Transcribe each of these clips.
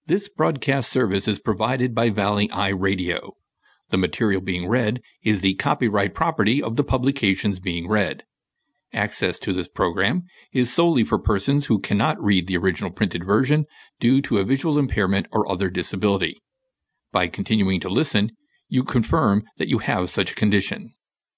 This broadcast service is provided by Valley Eye Radio. The material being read is the copyright property of the publications being read. Access to this program is solely for persons who cannot read the original printed version due to a visual impairment or other disability. By continuing to listen, you confirm that you have such a condition.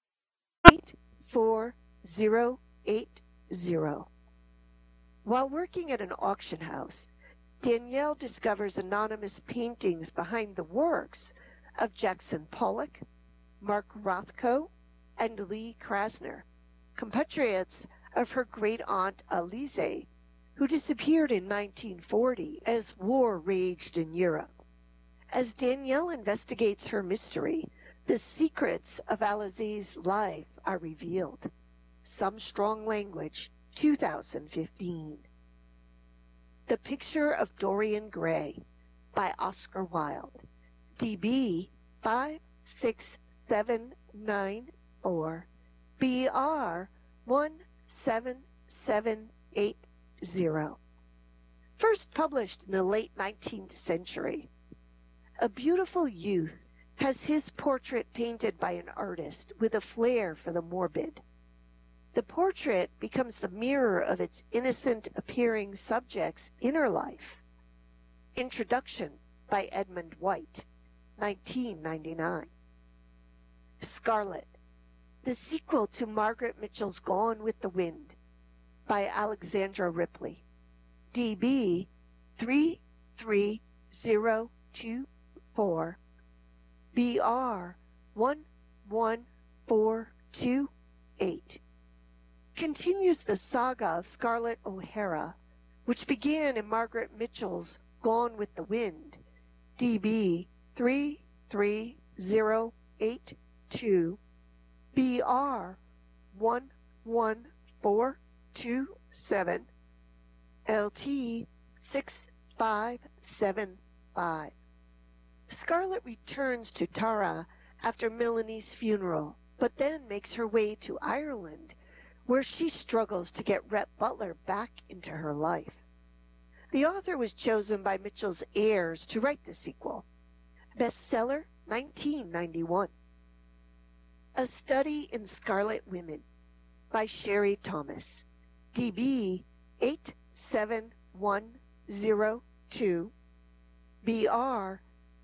84080. While working at an auction house, Danielle discovers anonymous paintings behind the works of Jackson Pollock, Mark Rothko, and Lee Krasner, compatriots of her great-aunt Alize, who disappeared in 1940 as war raged in Europe. As Danielle investigates her mystery, the secrets of Alize's life are revealed. Some Strong Language, 2015. The Picture of Dorian Gray by Oscar Wilde, DB 56794, BR 17780. First published in the late 19th century. A beautiful youth has his portrait painted by an artist with a flair for the morbid. The portrait becomes the mirror of its innocent-appearing subject's inner life. Introduction by Edmund White, 1999. Scarlet, the sequel to Margaret Mitchell's Gone with the Wind, by Alexandra Ripley, DB 33024, BR 11428. Continues the saga of Scarlett O'Hara, which began in Margaret Mitchell's Gone with the Wind, DB 33082, BR 11427, LT 6575. Scarlett returns to Tara after Melanie's funeral, but then makes her way to Ireland, where she struggles to get Rhett Butler back into her life. The author was chosen by Mitchell's heirs to write the sequel. Bestseller, 1991. A Study in Scarlet Women by Sherry Thomas, DB 87102, BR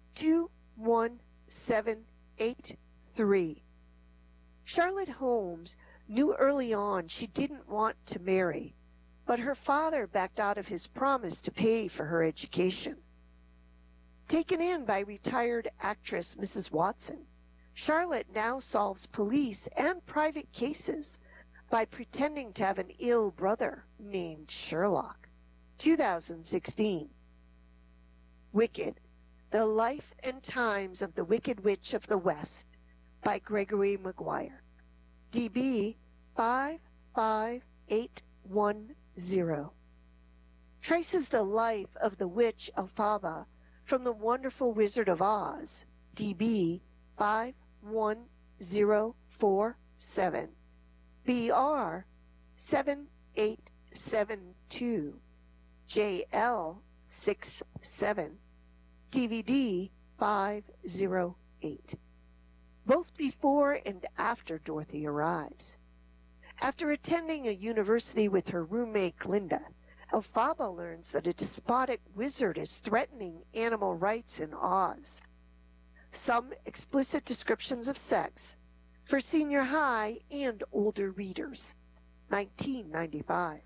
21783. Charlotte Holmes knew early on she didn't want to marry, but her father backed out of his promise to pay for her education. Taken in by retired actress Mrs. Watson, Charlotte now solves police and private cases by pretending to have an ill brother named Sherlock. 2016. Wicked, The Life and Times of the Wicked Witch of the West by Gregory Maguire, DB 55810. Traces the life of the witch Elphaba from The Wonderful Wizard of Oz, DB 51047, BR 7872, JL 67, DVD 508. Both before and after Dorothy arrives. After attending a university with her roommate Glinda, Elphaba learns that a despotic wizard is threatening animal rights in Oz. Some explicit descriptions of sex for senior high and older readers. 1995.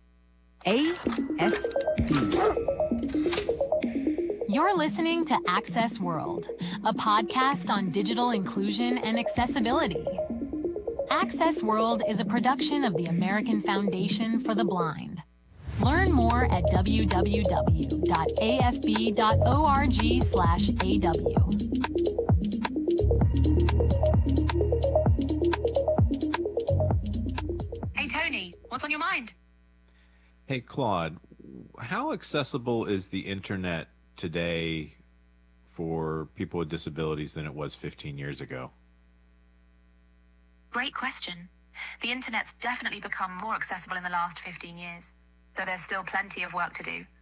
AFB. You're listening to Access World, a podcast on digital inclusion and accessibility. Access World is a production of the American Foundation for the Blind. Learn more at www.afb.org/AW. Hey Tony, what's on your mind? Hey Claude, how accessible is the internet today for people with disabilities than it was 15 years ago? Great question. The internet's definitely become more accessible in the last 15 years, though there's still plenty of work to do.